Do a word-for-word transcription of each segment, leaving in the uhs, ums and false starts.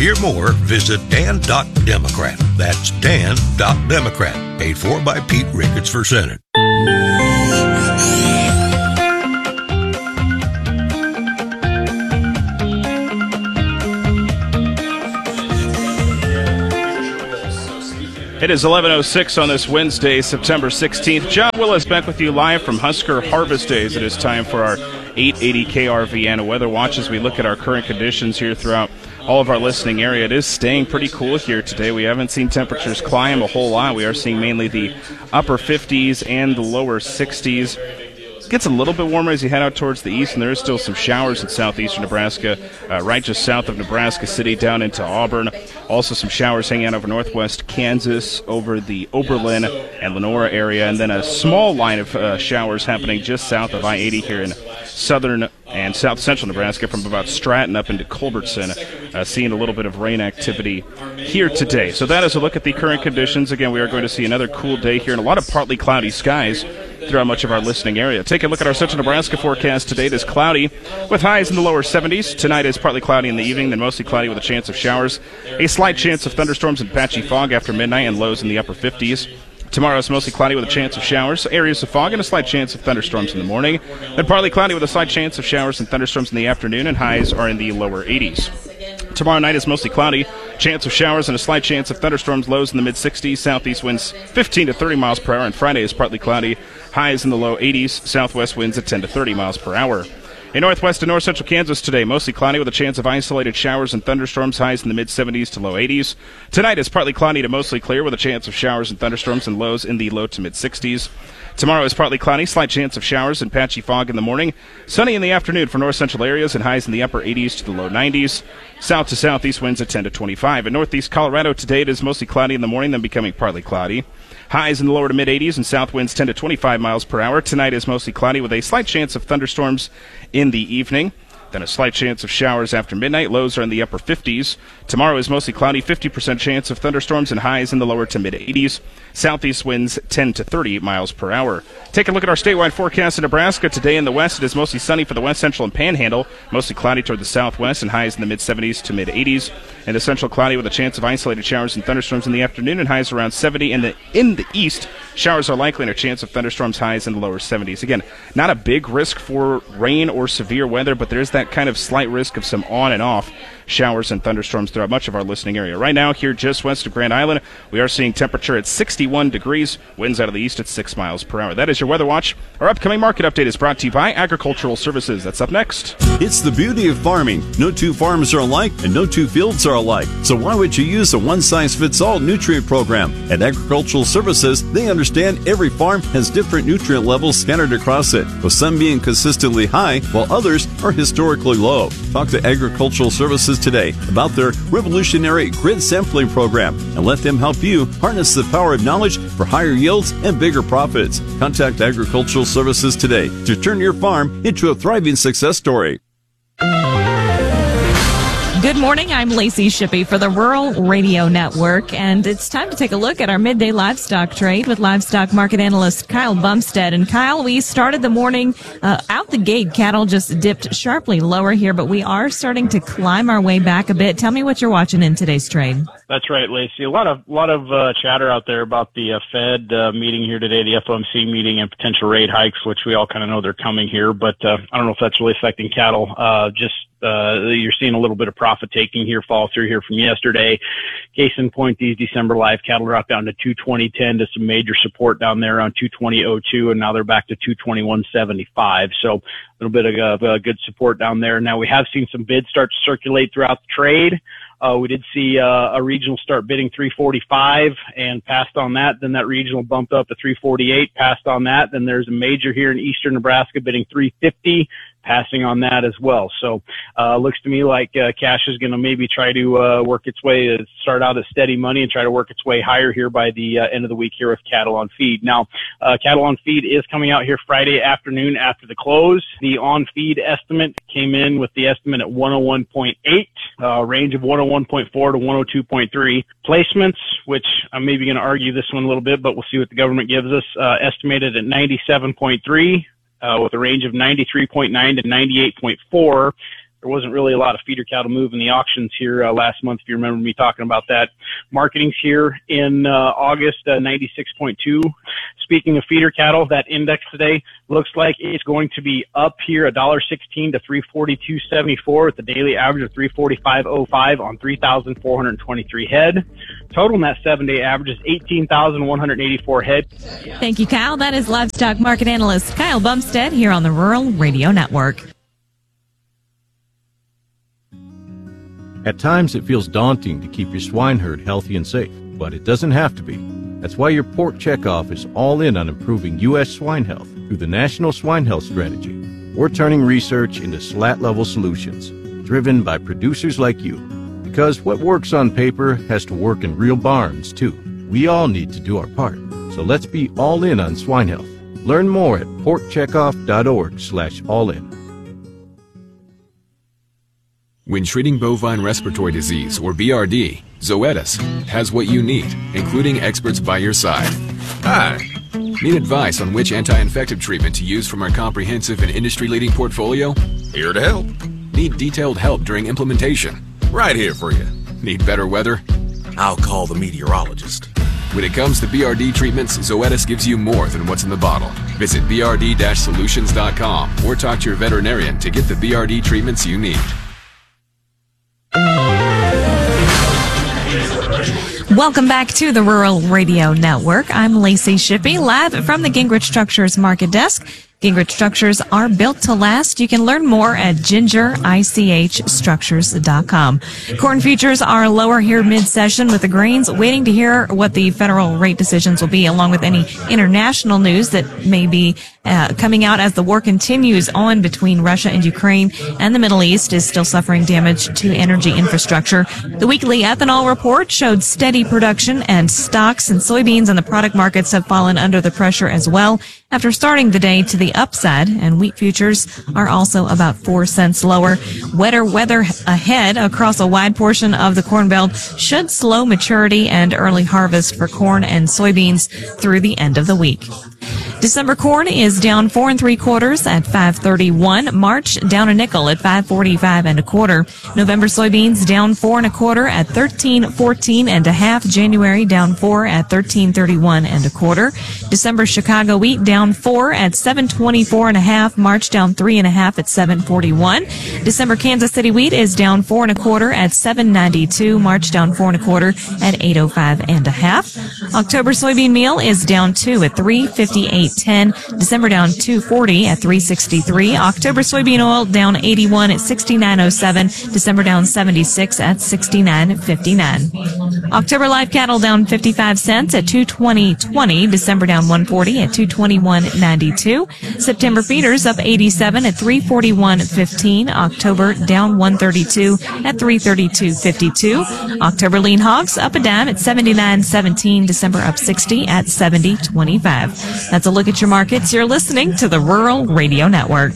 hear more, visit dan dot democrat. That's dan dot democrat. Paid for by Pete Ricketts for Senate. It is eleven oh six on this Wednesday, September sixteenth. John Willis back with you live from Husker Harvest Days. It is time for our eight eighty K R V N weather watch as we look at our current conditions here throughout all of our listening area. It is staying pretty cool here today. We haven't seen temperatures climb a whole lot. We are seeing mainly the upper fifties and the lower sixties. Gets a little bit warmer as you head out towards the east, and there is still some showers in southeastern Nebraska, uh, right just south of Nebraska City down into Auburn. Also some showers hanging out over northwest Kansas, over the Oberlin and Lenora area, and then a small line of uh, showers happening just south of I eighty here in southern and south central Nebraska from about Stratton up into Culbertson, uh, seeing a little bit of rain activity here today. So that is a look at the current conditions. Again, we are going to see another cool day here and a lot of partly cloudy skies throughout much of our listening area. Take a look at our central Nebraska forecast today. It is cloudy with highs in the lower seventies. Tonight is partly cloudy in the evening, then mostly cloudy with a chance of showers. A slight chance of thunderstorms and patchy fog after midnight and lows in the upper fifties. Tomorrow is mostly cloudy with a chance of showers, areas of fog, and a slight chance of thunderstorms in the morning. Then partly cloudy with a slight chance of showers and thunderstorms in the afternoon, and highs are in the lower eighties. Tomorrow night is mostly cloudy, chance of showers and a slight chance of thunderstorms, lows in the mid-sixties, southeast winds fifteen to thirty miles per hour, and Friday is partly cloudy, highs in the low eighties, southwest winds at ten to thirty miles per hour. In northwest and north central Kansas today, mostly cloudy with a chance of isolated showers and thunderstorms, highs in the mid-seventies to low eighties. Tonight is partly cloudy to mostly clear with a chance of showers and thunderstorms and lows in the low to mid-sixties. Tomorrow is partly cloudy, slight chance of showers and patchy fog in the morning. Sunny in the afternoon for north central areas and highs in the upper eighties to the low nineties. South to southeast winds at ten to twenty-five. In northeast Colorado today, it is mostly cloudy in the morning, then becoming partly cloudy. Highs in the lower to mid-eighties and south winds ten to twenty-five miles per hour. Tonight is mostly cloudy with a slight chance of thunderstorms in the evening. Then a slight chance of showers after midnight. Lows are in the upper fifties. Tomorrow is mostly cloudy, fifty percent chance of thunderstorms and highs in the lower to mid-eighties. Southeast winds ten to thirty miles per hour. Take a look at our statewide forecast in Nebraska. Today in the west, it is mostly sunny for the west central and panhandle. Mostly cloudy toward the southwest and highs in the mid-seventies to mid-eighties. In the central, cloudy with a chance of isolated showers and thunderstorms in the afternoon and highs around seventy. In the, in the east, showers are likely and a chance of thunderstorms, highs in the lower seventies. Again, not a big risk for rain or severe weather, but there's that kind of slight risk of some on and off showers and thunderstorms throughout much of our listening area. Right now, here just west of Grand Island, we are seeing temperature at sixty-one degrees, winds out of the east at six miles per hour. That is your Weather Watch. Our upcoming market update is brought to you by Agricultural Services. That's up next. It's the beauty of farming. No two farms are alike, and no two fields are alike. So why would you use a one-size-fits-all nutrient program? At Agricultural Services, they understand every farm has different nutrient levels scattered across it, with some being consistently high, while others are historically low. Talk to Agricultural Services today about their revolutionary grid sampling program and let them help you harness the power of knowledge for higher yields and bigger profits. Contact Agricultural Services today to turn your farm into a thriving success story. Good morning, I'm Lacey Shippey for the Rural Radio Network, and it's time to take a look at our midday livestock trade with livestock market analyst Kyle Bumstead. And Kyle, we started the morning uh, out the gate. Cattle just dipped sharply lower here, but we are starting to climb our way back a bit. Tell me what you're watching in today's trade. That's right, Lacey. A lot of lot of uh, chatter out there about the uh, Fed uh, meeting here today, the F O M C meeting, and potential rate hikes, which we all kind of know they're coming here. But uh, I don't know if that's really affecting cattle. Uh, just uh, you're seeing a little bit of profit taking here fall through here from yesterday. Case in point, these December live cattle dropped down to two twenty ten to some major support down there around two twenty oh two, and now they're back to two twenty-one seventy-five. So a little bit of uh, good support down there. Now we have seen some bids start to circulate throughout the trade. Uh, we did see uh, a regional start bidding three forty-five and passed on that. Then that regional bumped up to three forty-eight, passed on that. Then there's a major here in eastern Nebraska bidding three fifty, passing on that as well. So uh looks to me like uh, cash is going to maybe try to uh work its way to start out at steady money and try to work its way higher here by the uh, end of the week here with cattle on feed. Now, uh cattle on feed is coming out here Friday afternoon after the close. The on feed estimate came in with the estimate at one oh one point eight, uh range of one oh one point four to one oh two point three. Placements, which I'm maybe going to argue this one a little bit, but we'll see what the government gives us, uh estimated at ninety-seven point three. Uh, with a range of ninety-three point nine to ninety-eight point four. there wasn't really a lot of feeder cattle move in the auctions here uh, last month, if you remember me talking about that. Marketing's here in uh, August, uh, ninety-six point two. Speaking of feeder cattle, that index today looks like it's going to be up here one dollar sixteen to three forty-two seventy-four with the daily average of three forty-five oh five on three thousand four hundred twenty-three head. Total net seven-day average is eighteen thousand one hundred eighty-four head. Thank you, Kyle. That is livestock market analyst Kyle Bumstead here on the Rural Radio Network. At times, it feels daunting to keep your swine herd healthy and safe, but it doesn't have to be. That's why your Pork Checkoff is all in on improving U S swine health through the National Swine Health Strategy. We're turning research into slat-level solutions, driven by producers like you. Because what works on paper has to work in real barns, too. We all need to do our part. So let's be all in on swine health. Learn more at porkcheckoff.org slash all in. When treating bovine respiratory disease, or B R D, Zoetis has what you need, including experts by your side. Hi. Need advice on which anti-infective treatment to use from our comprehensive and industry-leading portfolio? Here to help. Need detailed help during implementation? Right here for you. Need better weather? I'll call the meteorologist. When it comes to B R D treatments, Zoetis gives you more than what's in the bottle. Visit b r d dash solutions dot com or talk to your veterinarian to get the B R D treatments you need. Welcome back to the Rural Radio Network. I'm Lacey Shippey, live from the Gingrich Structures Market Desk. Gingrich Structures are built to last. You can learn more at ginger ich structures dot com. Corn futures are lower here mid-session with the grains waiting to hear what the federal rate decisions will be, along with any international news that may be uh, coming out as the war continues on between Russia and Ukraine, and the Middle East is still suffering damage to energy infrastructure. The weekly ethanol report showed steady production, and stocks and soybeans in the product markets have fallen under the pressure as well after starting the day to the upside, and wheat futures are also about four cents lower. Wetter weather ahead across a wide portion of the Corn Belt should slow maturity and early harvest for corn and soybeans through the end of the week. December corn is down four and three quarters at five thirty-one. March down a nickel at five forty-five and a quarter. November soybeans down four and a quarter at thirteen fourteen and a half. January down four at thirteen thirty-one and a quarter. December Chicago wheat down four at seven twenty-four and a half. March down three and a half at seven forty-one. December Kansas City wheat is down four and a quarter at seven ninety-two. March down four and a quarter at eight oh five and a half. October soybean meal is down two at three fifty-eight ten. December down two forty at three sixty-three. October soybean oil down eighty-one at sixty-nine oh seven. December down seventy-six at sixty-nine fifty-nine. October live cattle down fifty-five cents at two twenty twenty. December down one forty at two twenty-one ninety-two. September feeders up eighty-seven at three forty-one fifteen. October down one thirty-two at three thirty-two fifty-two. October lean hogs up a dime at seventy-nine seventeen. December up sixty at seventy twenty-five. That's a look at your markets. You're listening to the Rural Radio Network.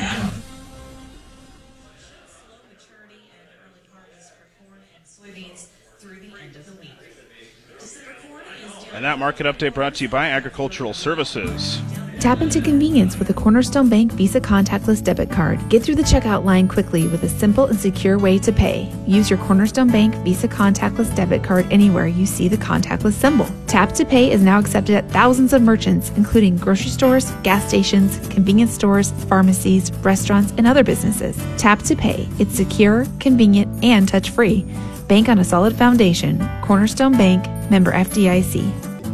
And that market update brought to you by Agricultural Services. Tap into convenience with a Cornerstone Bank Visa contactless debit card. Get through the checkout line quickly with a simple and secure way to pay. Use your Cornerstone Bank Visa contactless debit card anywhere you see the contactless symbol. Tap to Pay is now accepted at thousands of merchants, including grocery stores, gas stations, convenience stores, pharmacies, restaurants, and other businesses. Tap to Pay. It's secure, convenient, and touch-free. Bank on a solid foundation. Cornerstone Bank, member F D I C.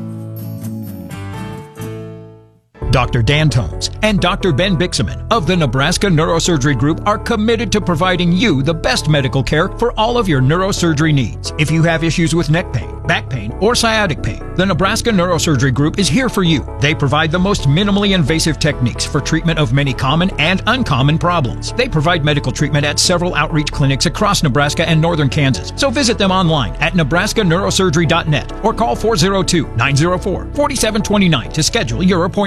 Doctor Dan Tones and Doctor Ben Bixaman of the Nebraska Neurosurgery Group are committed to providing you the best medical care for all of your neurosurgery needs. If you have issues with neck pain, back pain, or sciatic pain, the Nebraska Neurosurgery Group is here for you. They provide the most minimally invasive techniques for treatment of many common and uncommon problems. They provide medical treatment at several outreach clinics across Nebraska and northern Kansas. So visit them online at nebraska neurosurgery dot net or call four oh two, nine oh four, four seven two nine to schedule your appointment.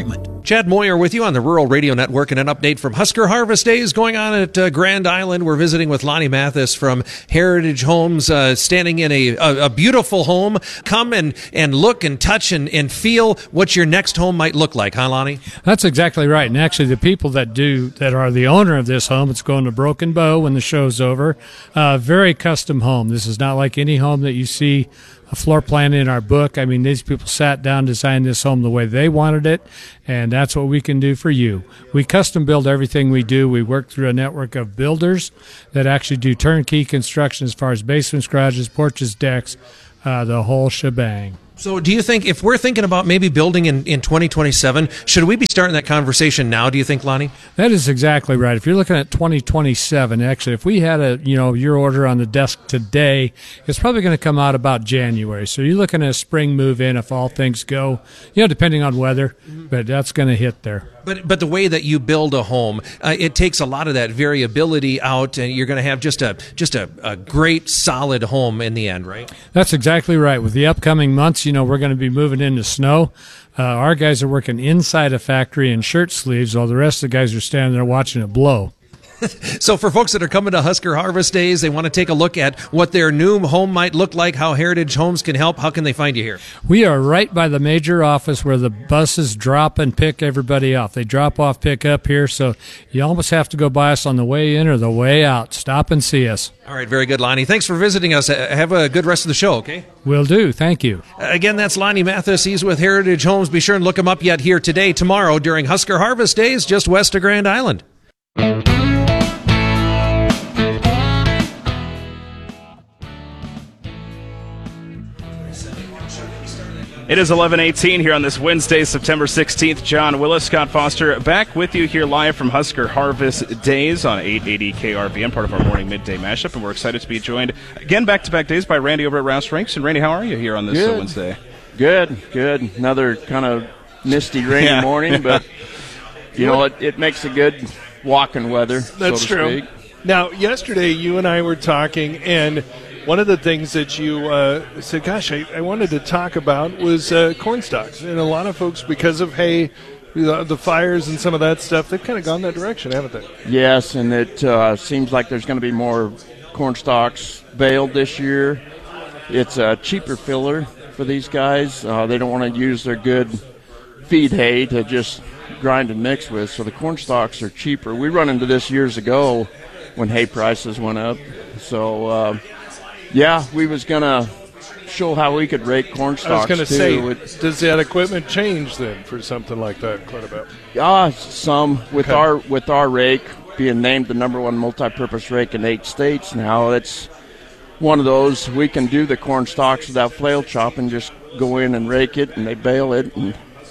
Chad Moyer with you on the Rural Radio Network, and an update from Husker Harvest Days going on at uh, Grand Island. We're visiting with Lonnie Mathis from Heritage Homes, uh, standing in a, a, a beautiful home. Come and, and look and touch and, and feel what your next home might look like, huh, Lonnie? That's exactly right. And actually, the people that do that are the owner of this home, it's going to Broken Bow when the show's over. Uh, very custom home. This is not like any home that you see a floor plan in our book. I mean, these people sat down, designed this home the way they wanted it, and that's what we can do for you. We custom build everything we do. We work through a network of builders that actually do turnkey construction as far as basements, garages, porches, decks, uh, the whole shebang. So do you think, if we're thinking about maybe building in, in twenty twenty-seven, should we be starting that conversation now, do you think, Lonnie? That is exactly right. If you're looking at twenty twenty-seven, actually, if we had a, you know, your order on the desk today, it's probably going to come out about January. So you're looking at a spring move-in if all things go, you know, depending on weather, but that's going to hit there. But but the way that you build a home, uh, it takes a lot of that variability out, and you're going to have just a just a, a great, solid home in the end, right? That's exactly right. With the upcoming months, you know, we're going to be moving into snow. Uh, our guys are working inside a factory in shirt sleeves, while the rest of the guys are standing there watching it blow. So for folks that are coming to Husker Harvest Days, they want to take a look at what their new home might look like, how Heritage Homes can help. How can they find you here? We are right by the major office where the buses drop and pick everybody off. They drop off, pick up here, so you almost have to go by us on the way in or the way out. Stop and see us. All right, very good, Lonnie. Thanks for visiting us. Have a good rest of the show, okay? Will do. Thank you. Again, that's Lonnie Mathis. He's with Heritage Homes. Be sure and look him up yet here today, tomorrow, during Husker Harvest Days, just west of Grand Island. It is eleven eighteen here on this Wednesday, September sixteenth. John Willis, Scott Foster, back with you here live from Husker Harvest Days on eight eighty K R V N, part of our morning midday mashup, and we're excited to be joined again back-to-back days by Randy over at Rouse Rinks. And Randy, how are you here on this uh, Wednesday? Good, good. Another kind of misty, rainy yeah. morning, but you know it, it makes a good walking weather. That's so to true. Speak. Now, yesterday you and I were talking, and one of the things that you uh, said, gosh, I, I wanted to talk about was uh, corn stalks. And a lot of folks, because of hay, the, the fires and some of that stuff, they've kind of gone that direction, haven't they? Yes, and it uh, seems like there's going to be more corn stalks baled this year. It's a cheaper filler for these guys. Uh, they don't want to use their good feed hay to just grind and mix with, so the corn stalks are cheaper. We run into this years ago when hay prices went up. So, uh, yeah, we was going to show how we could rake corn stalks. I was going to say, it, does that equipment change then for something like that quite a bit? Yeah, some. With okay. our with our rake being named the number one multi-purpose rake in eight states now, it's one of those. We can do the corn stalks without flail chop and just go in and rake it, and they bale it. And,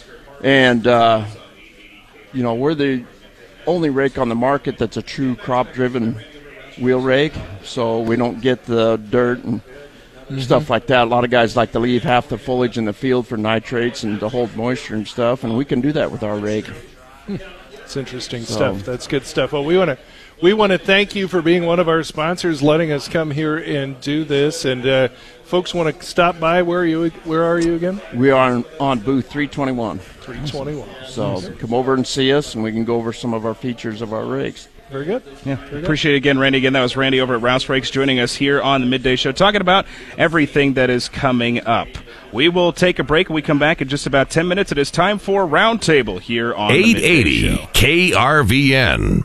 and uh, you know, we're the only rake on the market that's a true crop-driven wheel rake, so we don't get the dirt and mm-hmm. stuff like that. A lot of guys like to leave half the foliage in the field for nitrates and to hold moisture and stuff, and we can do that with our rake. It's interesting so. stuff. That's good stuff. Well, we want to we want to thank you for being one of our sponsors, letting us come here and do this. And uh, folks want to stop by. Where are you? Where are you again? We are on, on booth three twenty-one. three twenty-one. So mm-hmm. come over and see us, and we can go over some of our features of our rakes. Very good. Yeah, Very appreciate good. it again, Randy. Again, that was Randy over at Rouse Rakes joining us here on the Midday Show, talking about everything that is coming up. We will take a break, and we come back in just about ten minutes. It is time for Roundtable here on the Midday Show. K R V N.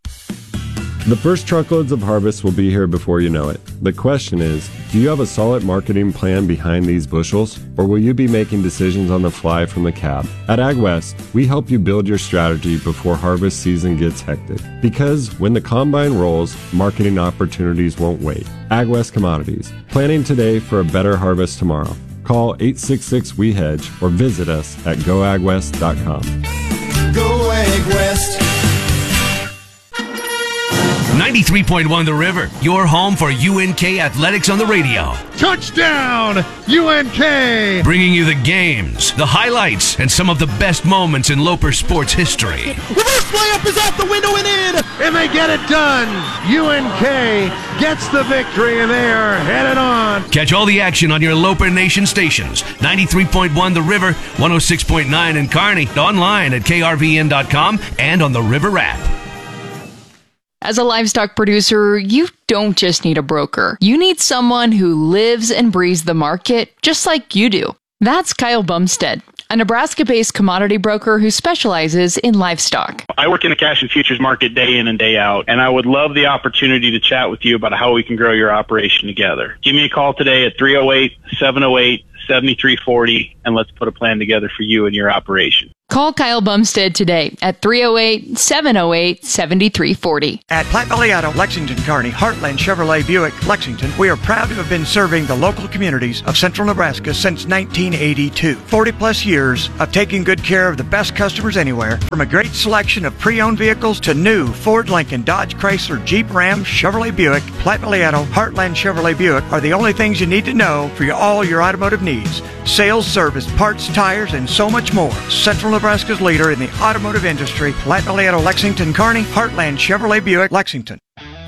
The first truckloads of harvest will be here before you know it. The question is, do you have a solid marketing plan behind these bushels, or will you be making decisions on the fly from the cab? At AgWest, we help you build your strategy before harvest season gets hectic. Because when the combine rolls, marketing opportunities won't wait. AgWest Commodities, planning today for a better harvest tomorrow. Call eight six six, W E hedge or visit us at go ag west dot com. Go AgWest. ninety-three point one The River, your home for U N K athletics on the radio. Touchdown, U N K! Bringing you the games, the highlights, and some of the best moments in Loper sports history. Reverse layup is out the window and in, and they get it done. U N K gets the victory, and they are headed on. Catch all the action on your Loper Nation stations. ninety-three point one The River, one oh six point nine in Kearney, online at K R V N dot com and on the River app. As a livestock producer, you don't just need a broker. You need someone who lives and breathes the market just like you do. That's Kyle Bumstead, a Nebraska-based commodity broker who specializes in livestock. I work in the cash and futures market day in and day out, and I would love the opportunity to chat with you about how we can grow your operation together. Give me a call today at three oh eight, seven oh eight, seven three four oh, and let's put a plan together for you and your operation. Call Kyle Bumstead today at three oh eight, seven oh eight, seven three four oh. At Platte Valley Auto, Lexington, Kearney, Heartland Chevrolet Buick, Lexington, we are proud to have been serving the local communities of central Nebraska since nineteen eighty-two. forty plus years of taking good care of the best customers anywhere. From a great selection of pre-owned vehicles to new Ford, Lincoln, Dodge, Chrysler, Jeep, Ram, Chevrolet Buick, Platte Valley Auto, Heartland Chevrolet Buick are the only things you need to know for your, all your automotive needs. Sales, service, parts, tires, and so much more. Central Nebraska's leader in the automotive industry, Platte Valley Auto, Lexington, Kearney, Heartland Chevrolet Buick, Lexington.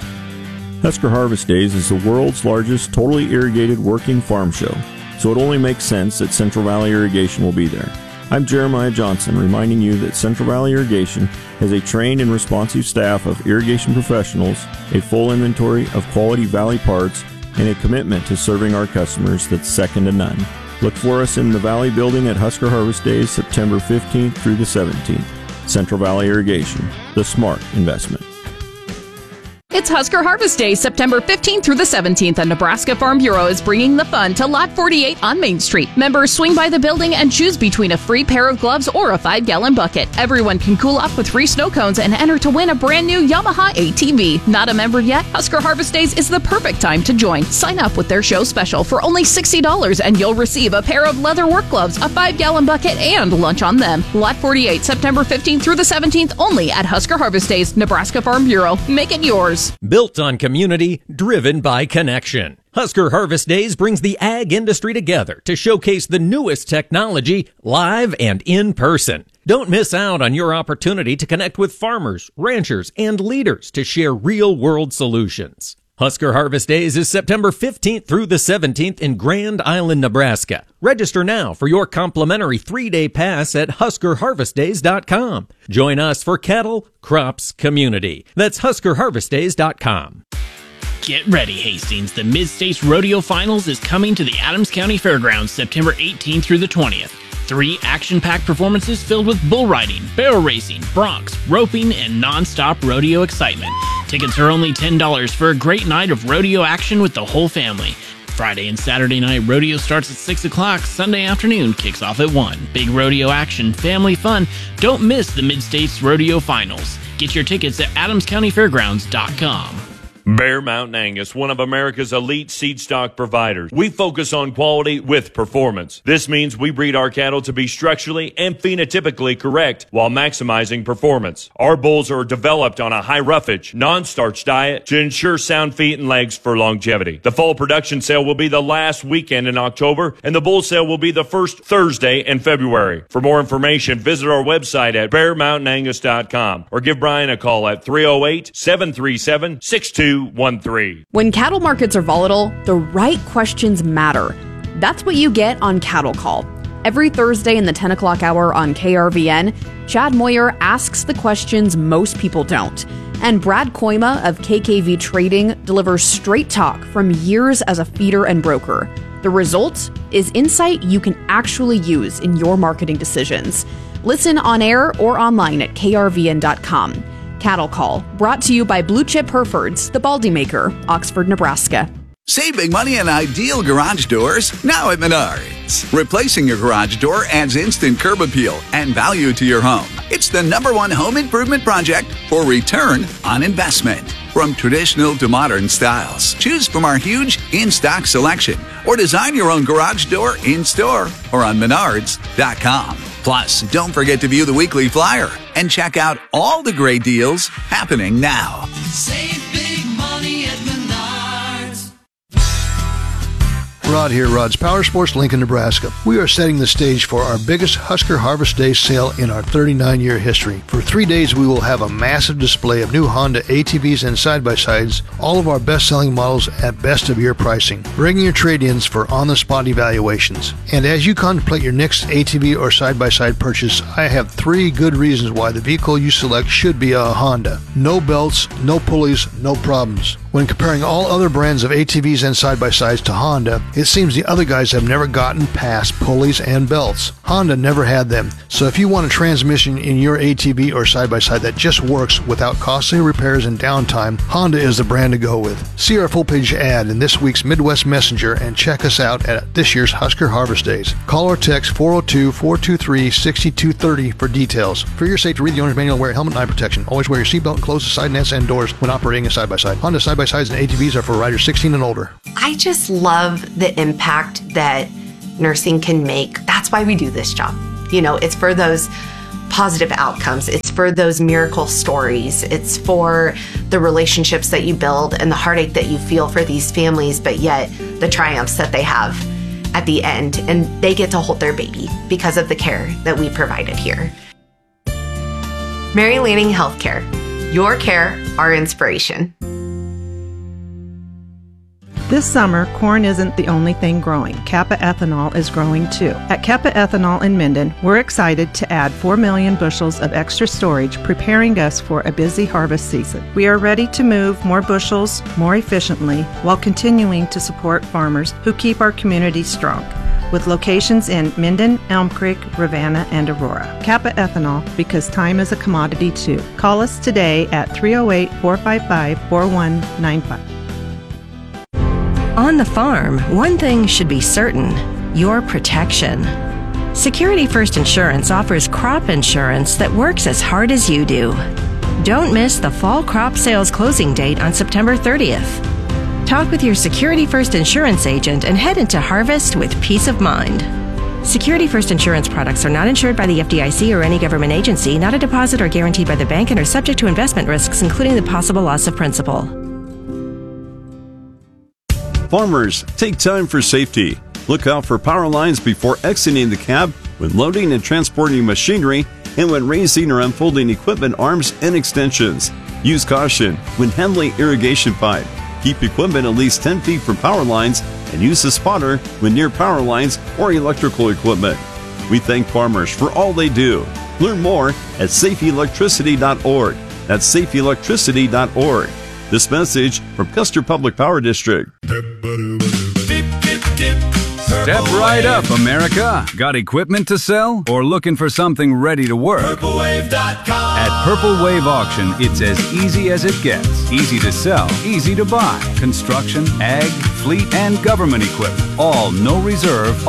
Husker Harvest Days is the world's largest totally irrigated working farm show, so it only makes sense that Central Valley Irrigation will be there. I'm Jeremiah Johnson, reminding you that Central Valley Irrigation has a trained and responsive staff of irrigation professionals, a full inventory of quality Valley parts, and a commitment to serving our customers that's second to none. Look for us in the Valley Building at Husker Harvest Days, September fifteenth through the seventeenth. Central Valley Irrigation, the smart investment. It's Husker Harvest Day, September fifteenth through the seventeenth, and Nebraska Farm Bureau is bringing the fun to Lot forty-eight on Main Street. Members swing by the building and choose between a free pair of gloves or a five-gallon bucket. Everyone can cool off with free snow cones and enter to win a brand new Yamaha A T V. Not a member yet? Husker Harvest Days is the perfect time to join. Sign up with their show special for only sixty dollars, and you'll receive a pair of leather work gloves, a five-gallon bucket, and lunch on them. Lot forty-eight, September fifteenth through the seventeenth, only at Husker Harvest Days, Nebraska Farm Bureau. Make it yours. Built on community, driven by connection. Husker Harvest Days brings the ag industry together to showcase the newest technology live and in person. Don't miss out on your opportunity to connect with farmers, ranchers, and leaders to share real-world solutions. Husker Harvest Days is September fifteenth through the seventeenth in Grand Island, Nebraska. Register now for your complimentary three-day pass at husker harvest days dot com. Join us for cattle, crops, community. That's husker harvest days dot com. Get ready, Hastings. The Mid-States Rodeo Finals is coming to the Adams County Fairgrounds September eighteenth through the twentieth. Three action-packed performances filled with bull riding, barrel racing, broncs, roping, and non-stop rodeo excitement. Tickets are only ten dollars for a great night of rodeo action with the whole family. Friday and Saturday night rodeo starts at six o'clock. Sunday afternoon kicks off at one. Big rodeo action, family fun. Don't miss the Mid-States Rodeo Finals. Get your tickets at adams county fairgrounds dot com. Bear Mountain Angus, one of America's elite seed stock providers. We focus on quality with performance. This means we breed our cattle to be structurally and phenotypically correct while maximizing performance. Our bulls are developed on a high roughage, non-starch diet to ensure sound feet and legs for longevity. The fall production sale will be the last weekend in October, and the bull sale will be the first Thursday in February. For more information, visit our website at bear mountain angus dot com or give Brian a call at three oh eight, seven three seven, six two one three. When cattle markets are volatile, the right questions matter. That's what you get on Cattle Call. Every Thursday in the ten o'clock hour on K R V N, Chad Moyer asks the questions most people don't. And Brad Koima of K K V Trading delivers straight talk from years as a feeder and broker. The result is insight you can actually use in your marketing decisions. Listen on air or online at K R V N dot com. Cattle Call, brought to you by Blue Chip Herefords, the Baldy Maker, Oxford, Nebraska. Save big money on ideal garage doors now at Menards. Replacing your garage door adds instant curb appeal and value to your home. It's the number one home improvement project for return on investment. From traditional to modern styles, choose from our huge in-stock selection or design your own garage door in-store or on menards dot com. Plus, don't forget to view the weekly flyer and check out all the great deals happening now. Save big Rod here, Rod's Power Sports, Lincoln, Nebraska. We are setting the stage for our biggest Husker Harvest Day sale in our thirty-nine-year history. For three days, we will have a massive display of new Honda A T Vs and side-by-sides, all of our best-selling models at best-of-year pricing. Bring your trade-ins for on-the-spot evaluations. And as you contemplate your next A T V or side-by-side purchase, I have three good reasons why the vehicle you select should be a Honda. No belts, no pulleys, no problems. When comparing all other brands of A T Vs and side-by-sides to Honda, it seems the other guys have never gotten past pulleys and belts. Honda never had them. So if you want a transmission in your A T V or side-by-side that just works without costly repairs and downtime, Honda is the brand to go with. See our full-page ad in this week's Midwest Messenger and check us out at this year's Husker Harvest Days. Call or text four oh two, four two three, six two three oh for details. For your safety, read the owner's manual, wear a helmet and eye protection. Always wear your seatbelt and close the side nets and doors when operating a side-by-side. Honda side-by-sides and A T Vs are for riders sixteen and older. I just love the impact that nursing can make. That's why we do this job. You know, it's for those positive outcomes. It's for those miracle stories. It's for the relationships that you build and the heartache that you feel for these families, but yet the triumphs that they have at the end. And they get to hold their baby because of the care that we provided here. Mary Lanning Healthcare. Your care, our inspiration. This summer, corn isn't the only thing growing. Kappa Ethanol is growing too. At Kappa Ethanol in Minden, we're excited to add four million bushels of extra storage, preparing us for a busy harvest season. We are ready to move more bushels more efficiently while continuing to support farmers who keep our community strong. With locations in Minden, Elm Creek, Ravenna, and Aurora. Kappa Ethanol, because time is a commodity too. Call us today at three oh eight, four five five, four one nine five. On the farm, one thing should be certain: your protection. Security First Insurance offers crop insurance that works as hard as you do. Don't miss the fall crop sales closing date on September thirtieth. Talk with your Security First Insurance agent and head into harvest with peace of mind. Security First Insurance products are not insured by the F D I C or any government agency, not a deposit or guaranteed by the bank, and are subject to investment risks, including the possible loss of principal. Farmers, take time for safety. Look out for power lines before exiting the cab, when loading and transporting machinery, and when raising or unfolding equipment arms and extensions. Use caution when handling irrigation pipe. Keep equipment at least ten feet from power lines, and use a spotter when near power lines or electrical equipment. We thank farmers for all they do. Learn more at safe electricity dot org. That's safe electricity dot org. This message from Custer Public Power District. Step right up, America. Got equipment to sell or looking for something ready to work? Purple Wave dot com. At Purple Wave Auction, it's as easy as it gets. Easy to sell, easy to buy. Construction, ag, fleet, and government equipment. All no reserve,